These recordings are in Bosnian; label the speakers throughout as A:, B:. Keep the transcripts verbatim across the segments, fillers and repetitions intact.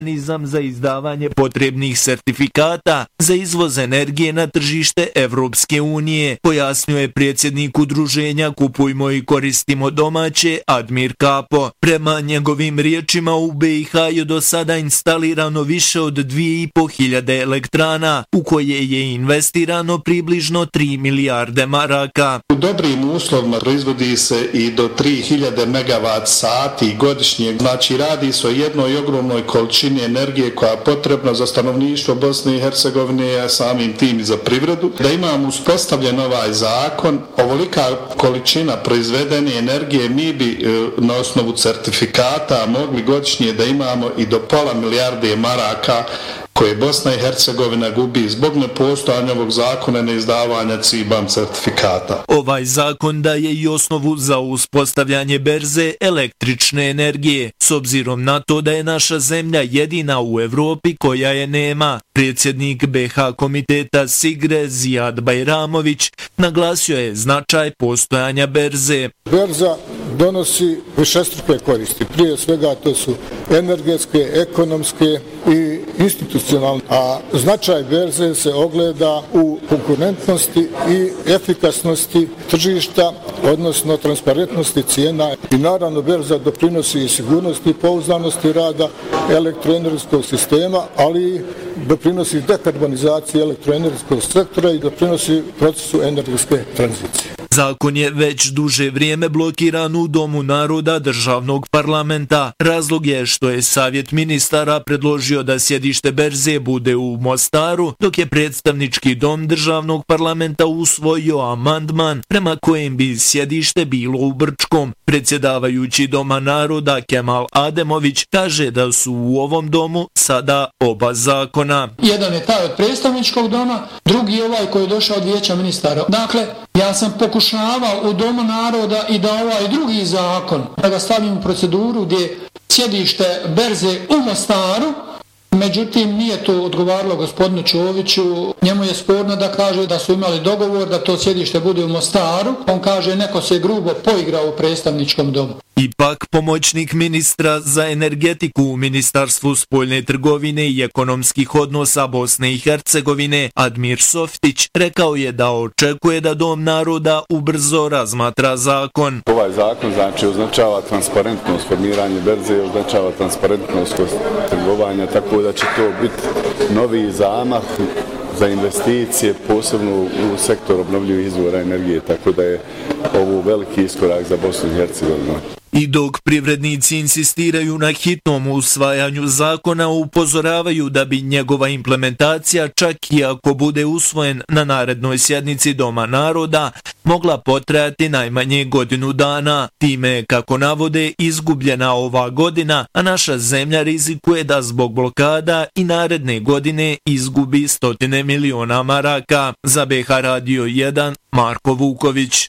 A: mehanizam za izdavanje potrebnih sertifikata za izvoz energije na tržište Evropske unije, pojasnio je predsjednik udruženja Kupujmo i koristimo domaće Admir Kapo. Prema njegovim riječima u B i H je do sada instalirano više od dvije i po hiljade elektrana, u koje je investirano približno tri milijarde maraka.
B: U dobrim uslovima proizvodi se i do tri hiljade megavat sati godišnje, znači radi se o jednoj ogromnoj količini energije koja je potrebna za stanovništvo Bosne i Hercegovine, a samim tim i za privredu. Da imamo uspostavljen ovaj zakon, ovolika količina proizvedene energije mi bi na osnovu certifikata mogli godišnje da imamo i do pola milijarde maraka koje Bosna i Hercegovina gubi zbog nepostojanja ovog zakona na izdavanja C I B A M certifikata.
A: Ovaj zakon daje i osnovu za uspostavljanje berze električne energije, s obzirom na to da je naša zemlja jedina u Evropi koja je nema. Predsjednik B H komiteta Sigre Zijad Bajramović naglasio je značaj postojanja berze.
C: Berza donosi višestruke koristi. Prije svega to su energetske, ekonomske i institucionalne. A značaj berze se ogleda u konkurentnosti i efikasnosti tržišta, odnosno transparentnosti cijena. I naravno berza doprinosi i sigurnosti i pouzdanosti rada elektroenergetskog sistema, ali i doprinosi dekarbonizaciji elektroenergetskog sektora i doprinosi procesu energetske tranzicije.
A: Zakon je već duže vrijeme blokiran u Domu naroda državnog parlamenta. Razlog je što je Savjet ministara predložio da sjedište berze bude u Mostaru, dok je predstavnički dom državnog parlamenta usvojio amandman prema kojem bi sjedište bilo u Brčkom. Predsjedavajući Doma naroda Kemal Ademović kaže da su u ovom domu sada oba zakona.
D: Jedan je taj od predstavničkog doma, drugi je ovaj koji je došao od Vijeća ministara. Dakle, ja sam pokušavao u Domu naroda i da ovaj drugi zakon da ga stavim u proceduru gdje sjedište berze u Mostaru, međutim nije to odgovaralo gospodinu Čoviću. Njemu je sporno da kaže da su imali dogovor da to sjedište bude u Mostaru. On kaže neko se grubo poigrao u predstavničkom domu.
A: Ipak, pomoćnik ministra za energetiku u Ministarstvu spoljne trgovine i ekonomskih odnosa Bosne i Hercegovine Admir Softić rekao je da očekuje da Dom naroda ubrzo razmatra zakon.
E: Ovaj zakon znači označava transparentnost formiranje berze i označava transparentnost trgovanja, tako da će to biti novi zamah za investicije, posebno u sektor obnovljivih izvora energije, tako da je ovo veliki iskorak za Bosnu i Hercegovinu.
A: I dok privrednici insistiraju na hitnom usvajanju zakona, upozoravaju da bi njegova implementacija, čak i ako bude usvojen na narednoj sjednici Doma naroda, mogla potrajati najmanje godinu dana. Time, kako navode, izgubljena ova godina, a naša zemlja rizikuje da zbog blokada i naredne godine izgubi stotine miliona maraka. Za B H Radio jedan, Marko Vuković.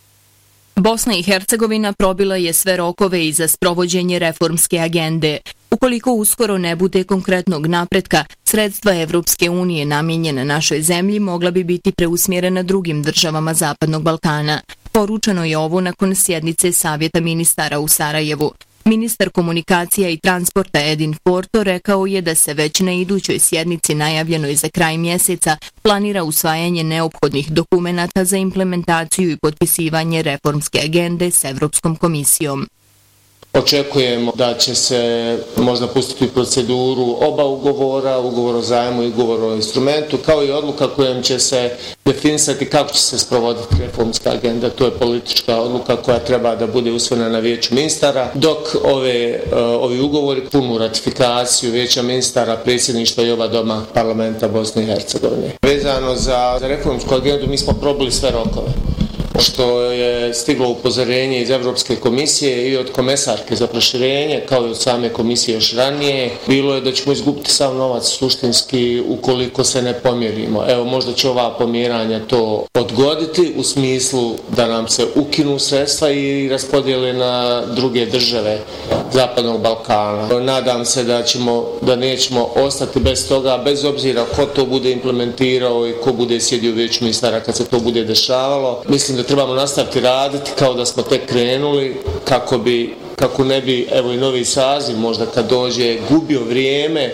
F: Bosna i Hercegovina probila je sve rokove i za sprovođenje reformske agende. Ukoliko uskoro ne bude konkretnog napretka, sredstva Evropske unije namijenjena našoj zemlji mogla bi biti preusmjerena drugim državama Zapadnog Balkana. Poručeno je ovo nakon sjednice Savjeta ministara u Sarajevu. Ministar komunikacija i transporta Edin Forto rekao je da se već na idućoj sjednici najavljenoj za kraj mjeseca planira usvajanje neophodnih dokumenata za implementaciju i potpisivanje reformske agende s Evropskom komisijom.
G: Očekujemo da će se možda pustiti u proceduru oba ugovora, ugovor o zajmu i ugovor o instrumentu, kao i odluka kojom će se definisati kako će se sprovoditi reformska agenda. To je politička odluka koja treba da bude usvojena na Vijeću ministara, dok ove, ovi ugovori punu ratifikaciju Vijeća ministara, predsjedništva i oba doma parlamenta Bosne i Hercegovine. Vezano za, za reformsku agendu mi smo probili sve rokove. Što je stiglo upozorenje iz Evropske komisije i od komesarke za proširenje, kao i od same komisije još ranije, bilo je da ćemo izgubiti sav novac suštinski ukoliko se ne pomjerimo. Evo, možda će ova pomjeranja to odgoditi u smislu da nam se ukinu sredstva i raspodijele na druge države Zapadnog Balkana. Nadam se da ćemo, da nećemo ostati bez toga, bez obzira ko to bude implementirao i ko bude sjedio u Vijeću ministara kad se to bude dešavalo. Mislim da trebamo nastaviti raditi kao da smo tek krenuli kako bi kako ne bi, evo i novi saziv možda kad dođe, gubio vrijeme